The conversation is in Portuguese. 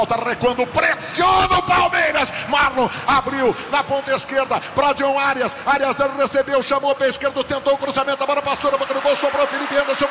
Recuando, pressiona o Palmeiras. Marlon abriu na ponta esquerda para John Arias. Arias recebeu, chamou o pé esquerdo, tentou o cruzamento, a bola passou no gol, sobrou Felipe Anderson.